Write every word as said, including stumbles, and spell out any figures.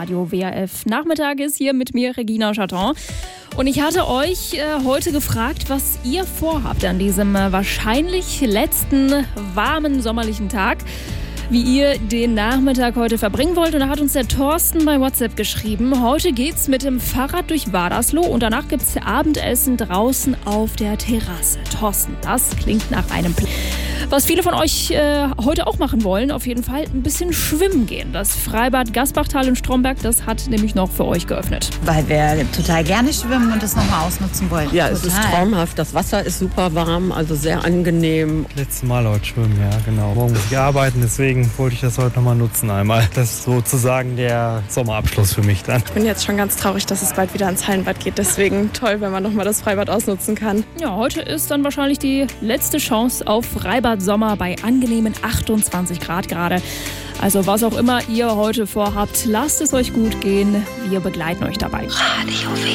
Radio W R F. Nachmittag ist hier mit mir Regina Chaton. Und ich hatte euch äh, heute gefragt, was ihr vorhabt an diesem äh, wahrscheinlich letzten warmen sommerlichen Tag. Wie ihr den Nachmittag heute verbringen wollt. Und da hat uns der Thorsten bei WhatsApp geschrieben, heute geht's mit dem Fahrrad durch Wadersloh und danach gibt's Abendessen draußen auf der Terrasse. Thorsten, das klingt nach einem Plan. Was viele von euch äh, heute auch machen wollen, auf jeden Fall ein bisschen schwimmen gehen. Das Freibad Gasbachtal in Stromberg, das hat nämlich noch für euch geöffnet. Weil wir total gerne schwimmen und das nochmal ausnutzen wollen. Ja, total. Es ist traumhaft. Das Wasser ist super warm, also sehr angenehm. Letztes Mal heute schwimmen, ja genau. Morgen muss ich arbeiten, deswegen wollte ich das heute nochmal nutzen einmal. Das ist sozusagen der Sommerabschluss für mich dann. Ich bin jetzt schon ganz traurig, dass es bald wieder ans Hallenbad geht. Deswegen toll, wenn man nochmal das Freibad ausnutzen kann. Ja, heute ist dann wahrscheinlich die letzte Chance auf Freibad Sommer bei angenehmen achtundzwanzig Grad gerade. Also was auch immer ihr heute vorhabt, lasst es euch gut gehen. Wir begleiten euch dabei. Radio W